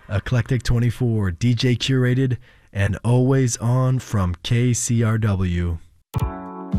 Eclectic 24, DJ curated, and always on from KCRW.